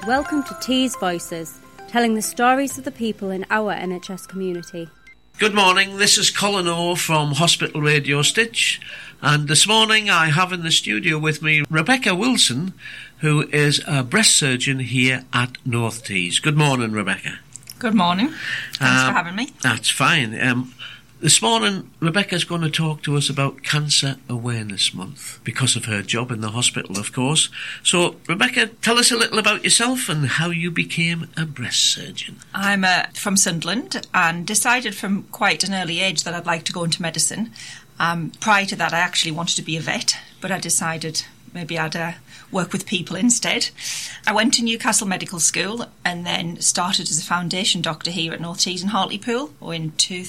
Welcome to Tees Voices, telling the stories of the people in our NHS community. Good morning, this is Colin O from Hospital Radio Stitch, and this morning I have in the studio with me Rebecca Wilson, who is a breast surgeon here at North Tees. Good morning, Rebecca. Good morning. Thanks for having me. That's fine. This morning, Rebecca's going to talk to us about Cancer Awareness Month, because of her job in the hospital, of course. So, Rebecca, tell us a little about yourself and how you became a breast surgeon. I'm from Sunderland and decided from quite an early age that I'd like to go into medicine. Prior to that, I actually wanted to be a vet, but I decided maybe I'd work with people instead. I went to Newcastle Medical School and then started as a foundation doctor here at North Tees in Hartlepool in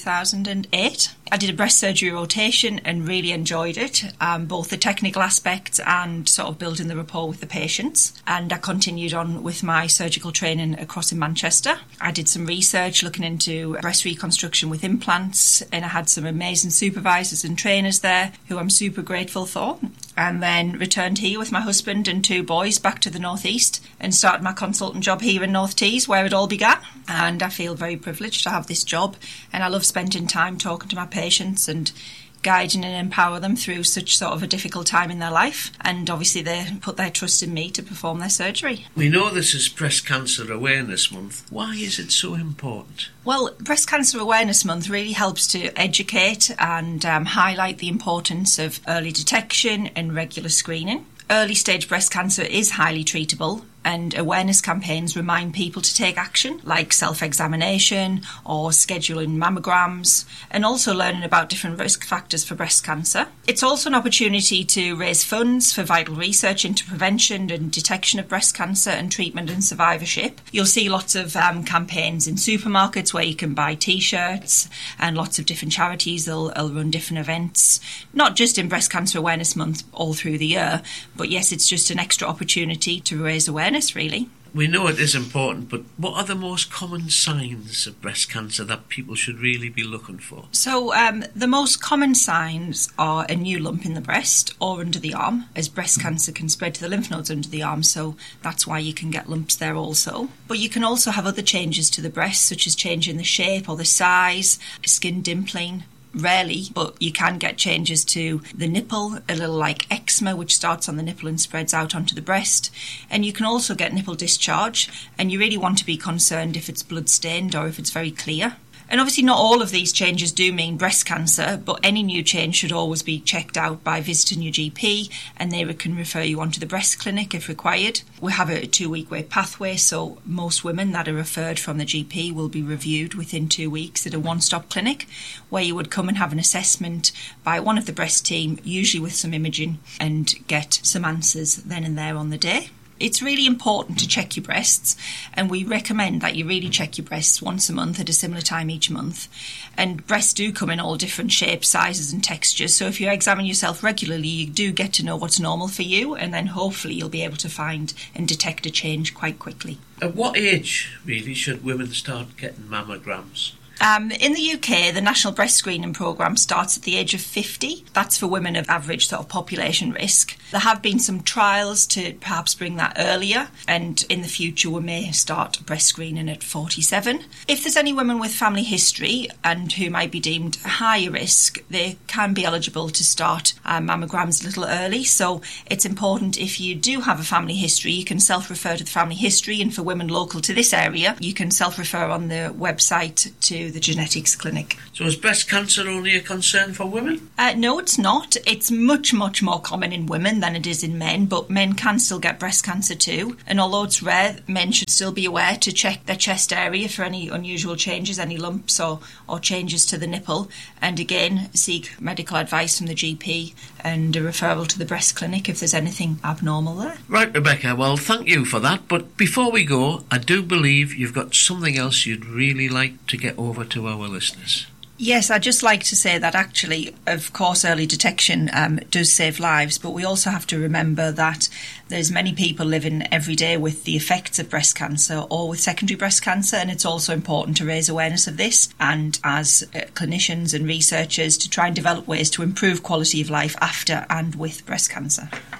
2008. I did a breast surgery rotation and really enjoyed it, both the technical aspects and sort of building the rapport with the patients. And I continued on with my surgical training across in Manchester. I did some research looking into breast reconstruction with implants, and I had some amazing supervisors and trainers there who I'm super grateful for. And then returned here with my husband and 2 boys back to the northeast and started my consultant job here in North Tees, where it all began. And I feel very privileged to have this job, and I love spending time talking to my patients and guiding and empower them through such sort of a difficult time in their life. And obviously they put their trust in me to perform their surgery. We know this is Breast Cancer Awareness Month. Why is it so important? Well, Breast Cancer Awareness Month really helps to educate and highlight the importance of early detection and regular screening. Early stage breast cancer is highly treatable, and awareness campaigns remind people to take action, like self-examination or scheduling mammograms, and also learning about different risk factors for breast cancer. It's also an opportunity to raise funds for vital research into prevention and detection of breast cancer and treatment and survivorship. You'll see lots of campaigns in supermarkets where you can buy T-shirts, and lots of different charities will run different events, not just in Breast Cancer Awareness Month all through the year, but yes, it's just an extra opportunity to raise awareness, really. We know it is important, but what are the most common signs of breast cancer that people should really be looking for? So the most common signs are a new lump in the breast or under the arm, as breast cancer can spread to the lymph nodes under the arm, so that's why you can get lumps there also. But you can also have other changes to the breast, such as changing the shape or the size, skin dimpling. Rarely, but you can get changes to the nipple, a little like eczema, which starts on the nipple and spreads out onto the breast. And you can also get nipple discharge, and you really want to be concerned if it's blood-stained or if it's very clear. And obviously not all of these changes do mean breast cancer, but any new change should always be checked out by visiting your GP, and they can refer you on to the breast clinic if required. We have a 2-week wait pathway, so most women that are referred from the GP will be reviewed within 2 weeks at a one-stop clinic, where you would come and have an assessment by one of the breast team, usually with some imaging, and get some answers then and there on the day. It's really important to check your breasts, and we recommend that you really check your breasts once a month at a similar time each month. And breasts do come in all different shapes, sizes and textures, so if you examine yourself regularly, you do get to know what's normal for you, and then hopefully you'll be able to find and detect a change quite quickly. At what age, really, should women start getting mammograms? In the UK, the National Breast Screening Programme starts at the age of 50. That's for women of average sort of population risk. There have been some trials to perhaps bring that earlier, and in the future we may start breast screening at 47. If there's any women with family history and who might be deemed higher risk, they can be eligible to start mammograms a little early. So it's important, if you do have a family history, you can self-refer to the family history, and for women local to this area, you can self-refer on the website to the genetics clinic. So is breast cancer only a concern for women? No, it's not. It's much, much more common in women than it is in men, but men can still get breast cancer too. And although it's rare, men should still be aware to check their chest area for any unusual changes, any lumps or changes to the nipple. And again, seek medical advice from the GP and a referral to the breast clinic if there's anything abnormal there. Right, Rebecca, well, thank you for that. But before we go, I do believe you've got something else you'd really like to get over to our listeners. Yes, I'd just like to say that actually, of course, early detection does save lives, but we also have to remember that there's many people living every day with the effects of breast cancer or with secondary breast cancer, and it's also important to raise awareness of this, and as clinicians and researchers to try and develop ways to improve quality of life after and with breast cancer.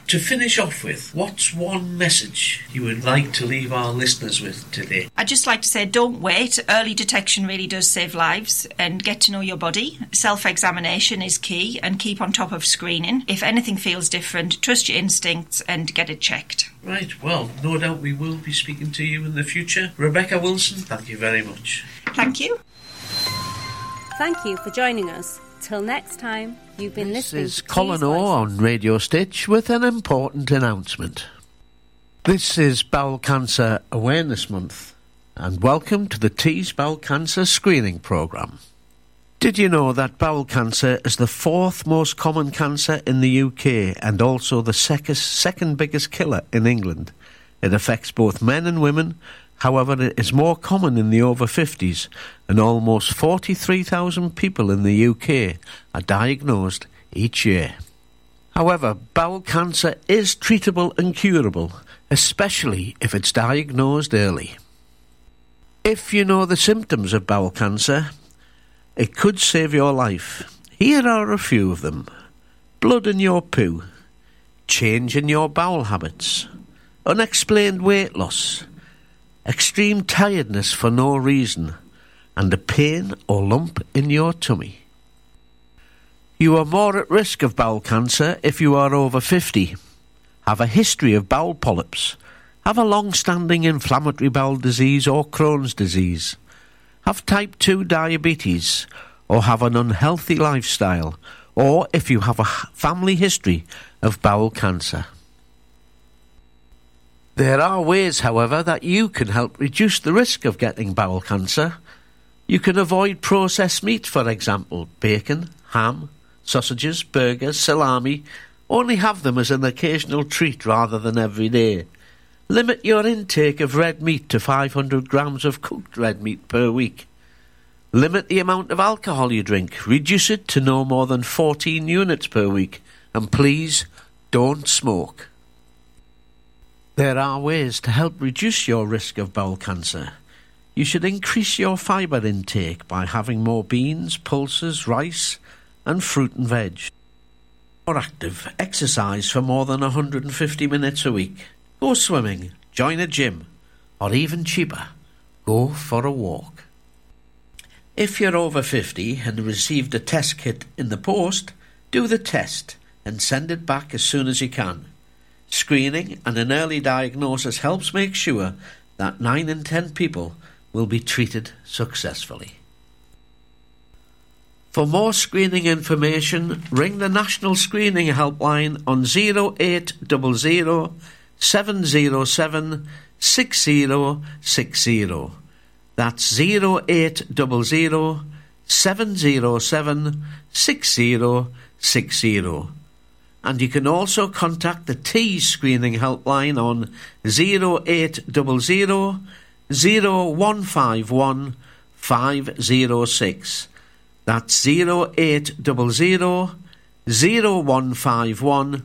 to finish off with, what's one message you would like to leave our listeners with today? I'd just like to say, don't wait. Early detection really does save lives, and get to know your body. Self-examination is key, and keep on top of screening. If anything feels different, trust your instincts and get it checked. Right, well, no doubt we will be speaking to you in the future. Rebecca Wilson, thank you very much. Thank you. Thank you for joining us. Till next time, you've been listening to This is Colin O on Radio Stitch with an important announcement. This is Bowel Cancer Awareness Month, and welcome to the Tees Bowel Cancer Screening Programme. Did you know that bowel cancer is the 4th most common cancer in the UK and also the second biggest killer in England? It affects both men and women. However, it is more common in the over 50s, and almost 43,000 people in the UK are diagnosed each year. However, bowel cancer is treatable and curable, especially if it's diagnosed early. If you know the symptoms of bowel cancer, it could save your life. Here are a few of them: blood in your poo, change in your bowel habits, unexplained weight loss, extreme tiredness for no reason, and a pain or lump in your tummy. You are more at risk of bowel cancer if you are over 50, have a history of bowel polyps, have a long-standing inflammatory bowel disease or Crohn's disease, have type 2 diabetes, or have an unhealthy lifestyle, or if you have a family history of bowel cancer. There are ways, however, that you can help reduce the risk of getting bowel cancer. You can avoid processed meat, for example, bacon, ham, sausages, burgers, salami. Only have them as an occasional treat rather than every day. Limit your intake of red meat to 500 grams of cooked red meat per week. Limit the amount of alcohol you drink. Reduce it to no more than 14 units per week. And please, don't smoke. There are ways to help reduce your risk of bowel cancer. You should increase your fibre intake by having more beans, pulses, rice and fruit and veg. More active, exercise for more than 150 minutes a week. Go swimming, join a gym, or even cheaper, go for a walk. If you're over 50 and received a test kit in the post, do the test and send it back as soon as you can. Screening and an early diagnosis helps make sure that 9 in 10 people will be treated successfully. For more screening information, ring the National Screening Helpline on 0800 707 6060. That's 0800 707 6060. And you can also contact the Tees Screening Helpline on 0800 0151 506. That's 0800 0151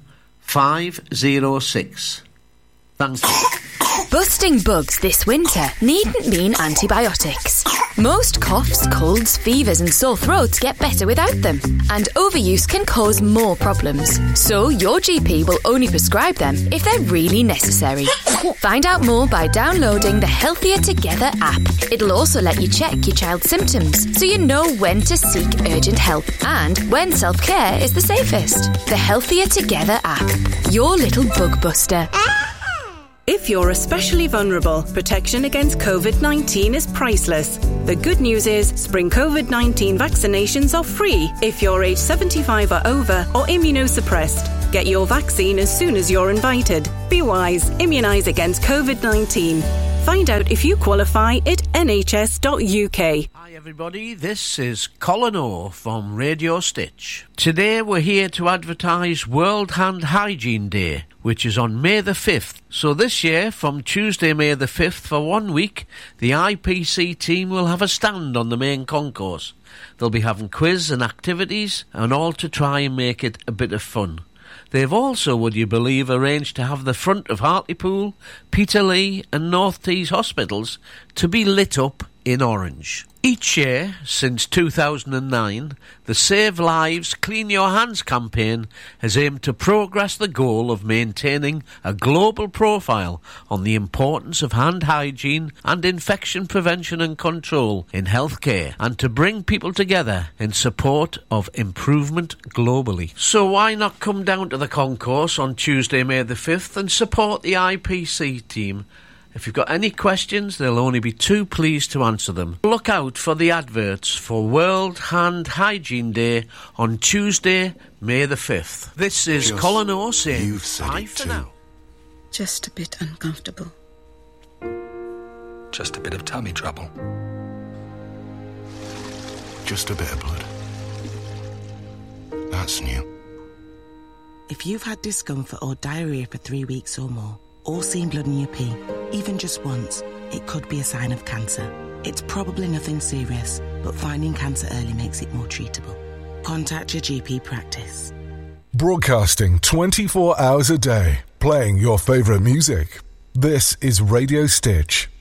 506. Thank you. Busting bugs this winter needn't mean antibiotics. Most coughs, colds, fevers and sore throats get better without them, and overuse can cause more problems. So your GP will only prescribe them if they're really necessary. Find out more by downloading the Healthier Together app. It'll also let you check your child's symptoms so you know when to seek urgent help and when self-care is the safest. The Healthier Together app. Your little bug buster. If you're especially vulnerable, protection against COVID-19 is priceless. The good news is spring COVID-19 vaccinations are free if you're age 75 or over or immunosuppressed. Get your vaccine as soon as you're invited. Be wise. Immunise against COVID-19. Find out if you qualify at nhs.uk. Hi everybody, this is Colin O from Radio Stitch. Today we're here to advertise World Hand Hygiene Day, which is on May the 5th. So this year, from Tuesday, May the 5th, for 1 week, the IPC team will have a stand on the main concourse. They'll be having quiz and activities, and all to try and make it a bit of fun. They've also, would you believe, arranged to have the front of Hartlepool, Peterlee and North Tees hospitals to be lit up in orange. Each year, since 2009, the Save Lives, Clean Your Hands campaign has aimed to progress the goal of maintaining a global profile on the importance of hand hygiene and infection prevention and control in healthcare, and to bring people together in support of improvement globally. So why not come down to the concourse on Tuesday, May the 5th and support the IPC team? If you've got any questions, they'll only be too pleased to answer them. Look out for the adverts for World Hand Hygiene Day on Tuesday, May the 5th. This is Colin O saying bye for now. Just a bit uncomfortable. Just a bit of tummy trouble. Just a bit of blood. That's new. If you've had discomfort or diarrhoea for 3 weeks or more, or seen blood in your pee, even just once, it could be a sign of cancer. It's probably nothing serious, but finding cancer early makes it more treatable. Contact your GP practice. Broadcasting 24 hours a day, playing your favourite music. This is Radio Stitch.